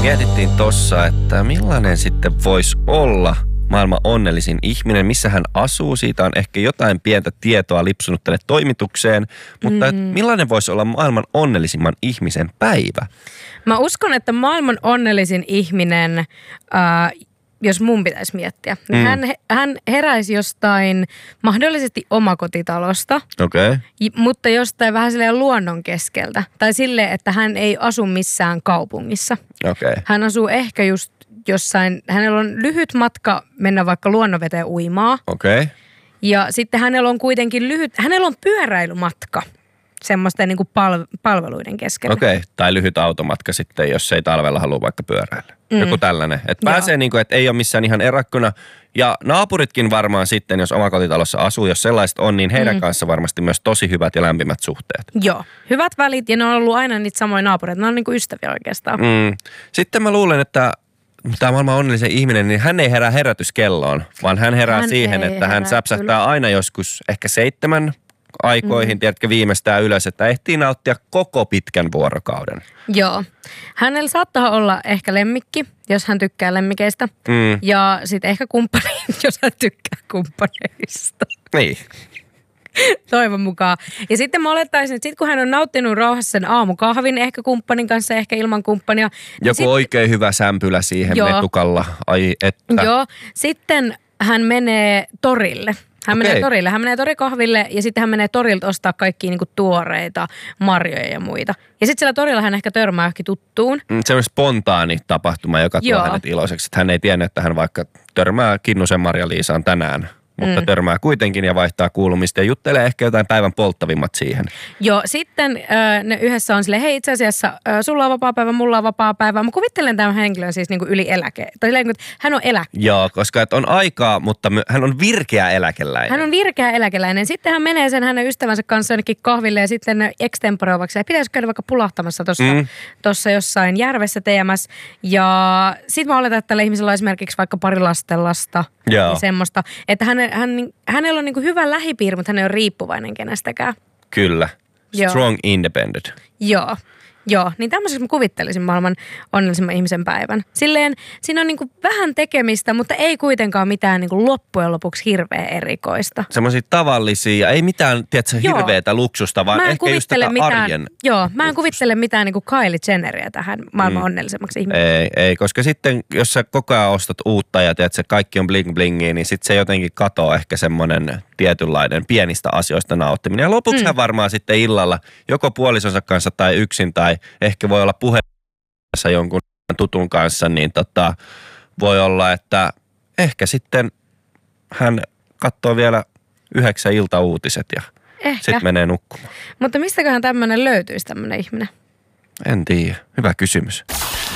Mietittiin tossa, että millainen sitten voisi olla maailman onnellisin ihminen, missä hän asuu. Siitä on ehkä jotain pientä tietoa lipsunut tänne toimitukseen, mutta millainen voisi olla maailman onnellisimman ihmisen päivä? Mä uskon, että maailman onnellisin ihminen, jos mun pitäisi miettiä, niin hän heräisi jostain mahdollisesti omakotitalosta, mutta jostain vähän silleen luonnon keskeltä. Tai silleen, että hän ei asu missään kaupungissa. Hän asuu ehkä just jossain, hänellä on lyhyt matka mennä vaikka luonnonveteen uimaa. Ja sitten hänellä on kuitenkin hänellä on pyöräilymatka semmoisten niin kuin palveluiden keskellä. Tai lyhyt automatka sitten, jos ei talvella halua vaikka pyöräillä. Joku tällainen. Että pääsee niin kuin, että ei ole missään ihan erakkona. Ja naapuritkin varmaan sitten, jos omakotitalossa asuu, jos sellaiset on, niin heidän kanssa varmasti myös tosi hyvät ja lämpimät suhteet. Joo, hyvät välit ja ne on ollut aina niitä samoja naapureita. Ne on niin kuin ystäviä oikeastaan. Sitten mä luulen, että tämä maailman onnellisen ihminen, niin hän ei herää herätyskelloon, vaan hän herää siihen, että hän säpsähtää aina joskus ehkä 7 aikoihin, tiedätkö, viimeistään ylös, että ehtii nauttia koko pitkän vuorokauden. Joo. Hänellä saattaa olla ehkä lemmikki, jos hän tykkää lemmikeistä. Ja sitten ehkä kumppani, jos hän tykkää kumppaneista. Niin. Toivon mukaan. Ja sitten mä olettaisin, että sitten kun hän on nauttinut rauhassa sen aamukahvin, ehkä kumppanin kanssa, ehkä ilman kumppania. Joku oikein hyvä sämpylä siihen vetukalla. Ai että. Joo. Sitten hän menee torille. Hän menee torille. Hän menee torikahville ja sitten hän menee torilta ostaa kaikkia niinku tuoreita marjoja ja muita. Ja sitten siellä torilla hän ehkä törmää johonkin tuttuun. Semmoinen spontaani tapahtuma, joka tuo hänet iloiseksi. Että hän ei tiennyt, että hän vaikka törmää Kinnusen Marja-Liisaan tänään. Mutta törmää kuitenkin ja vaihtaa kuulumista ja juttelee ehkä jotain päivän polttavimmat siihen. Joo, sitten ne yhdessä on silleen, hei itse asiassa sulla on vapaa päivä, mulla on vapaa päivä. Mä kuvittelen tämän henkilön siis niinku yli eläke. Tai silleen, että hän on Joo, koska on aikaa, mutta hän on virkeä eläkeläinen. Hän on virkeä eläkeläinen. Sitten hän menee sen hänen ystävänsä kanssa jonnekin kahville ja sitten ne extemporeovaksi. Ja pitäisi käydä vaikka pulahtamassa tuossa jossain järvessä teemässä. Ja sitten mä oletan, että tällä ihmisellä on esimerkiksi vaikka pari lastenlasta. Ja semmoista, että hänellä on niin kuin hyvä lähipiiri, mutta hän ei ole riippuvainen kenestäkään. Kyllä. Strong independent. Joo, niin tämmöiseksi mä kuvittelisin maailman onnellisimman ihmisen päivän. Silleen, siinä on niinku vähän tekemistä, mutta ei kuitenkaan mitään niinku loppujen lopuksi hirveä erikoista. Semmoisia tavallisia, ei mitään, tiedätkö, hirveätä luksusta, vaan ehkä just tätä arjen. Joo, mä en kuvittele mitään niinku Kylie Jenneriä tähän maailman onnellisemmaksi ihmiseksi. Ei, koska sitten jos sä koko ajan ostat uutta ja tiedätkö, kaikki on bling blingiä, niin sitten se jotenkin katoo ehkä semmoinen tietynlainen pienistä asioista nauttiminen. Ja lopuksi hän varmaan sitten illalla joko puolisonsa kanssa tai yksin tai ehkä voi olla puhelimessa jonkun tutun kanssa, niin voi olla, että ehkä sitten hän katsoo vielä 9 iltauutiset ja sitten menee nukkumaan. Mutta mistäköhän tämmöinen löytyisi tämmöinen ihminen? En tiedä. Hyvä kysymys.